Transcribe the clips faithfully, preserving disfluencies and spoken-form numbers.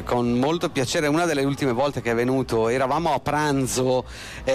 eh, con molto piacere. Una delle ultime volte che è venuto eravamo a pranzo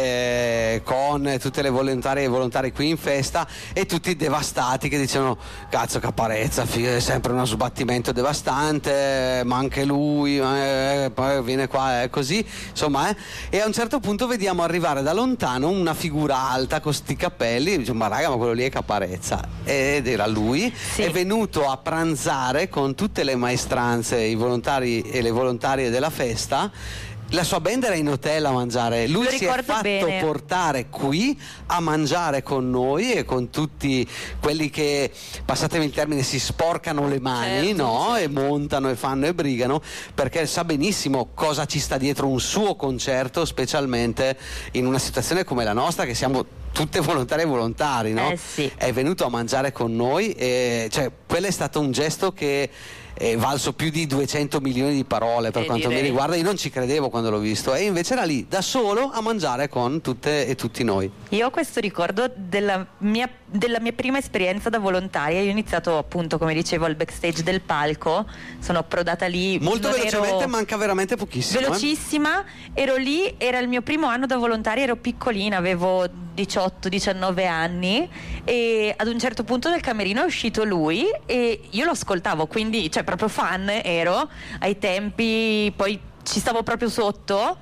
eh, con tutte le volontarie e volontari qui in festa, e tutti devastati che dicevano: cazzo, Caparezza è sempre uno sbattimento devastante, ma anche lui eh, poi viene qua, è così, insomma, eh. E a un certo punto vediamo arrivare da lontano una figura alta con sti capelli, e diciamo: ma raga, ma quello lì è Caparezza. Ed era lui, sì. È venuto a pranzare con tutte le maestranze, i volontari e le volontarie della festa. La sua band era in hotel a mangiare, lui Lo si è fatto bene. portare qui a mangiare con noi e con tutti quelli che, passatemi il termine, si sporcano le mani, certo, no? certo. E montano e fanno e brigano, perché sa benissimo cosa ci sta dietro un suo concerto, specialmente in una situazione come la nostra, che siamo tutte volontarie e volontari, no? Eh sì. È venuto a mangiare con noi, e cioè quello è stato un gesto che è valso più di duecento milioni di parole per Eh, quanto direi. mi riguarda. Io non ci credevo quando l'ho visto, e invece era lì da solo a mangiare con tutte e tutti noi. Io ho questo ricordo della mia, della mia prima esperienza da volontaria. Io ho iniziato, appunto, come dicevo, al backstage del palco, sono approdata lì Molto non velocemente, ero... manca veramente pochissimo. velocissima, eh. Ero lì, era il mio primo anno da volontaria, ero piccolina, avevo diciotto diciannove anni, e ad un certo punto del camerino è uscito lui e io lo ascoltavo, quindi, cioè, proprio fan ero ai tempi, poi ci stavo proprio sotto,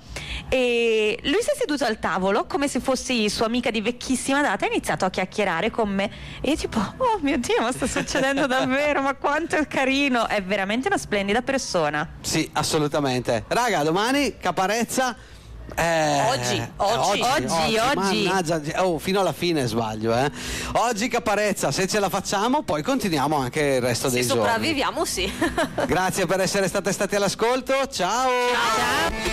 e lui si è seduto al tavolo come se fossi sua amica di vecchissima data, e ha iniziato a chiacchierare con me, e io tipo: oh mio Dio, ma sta succedendo davvero, ma quanto è carino, è veramente una splendida persona. Sì, assolutamente. Raga, domani Caparezza. Eh, Oggi, eh, oggi, oggi, oggi. Mannaggia, oh, fino alla fine sbaglio, eh. Oggi Caparezza, se ce la facciamo, poi continuiamo anche il resto Se dei giorni. sopravviviamo, sì. Grazie per essere state stati all'ascolto. Ciao. Ciao.